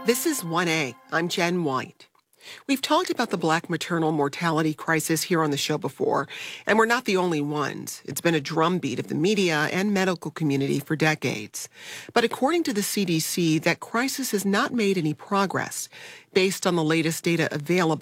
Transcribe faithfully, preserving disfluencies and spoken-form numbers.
This is one A. I'm Jen White. We've talked about the Black maternal mortality crisis here on the show before, and we're not the only ones. It's been a drumbeat of the media and medical community for decades. But according to the C D C, that crisis has not made any progress. Based on the latest data available,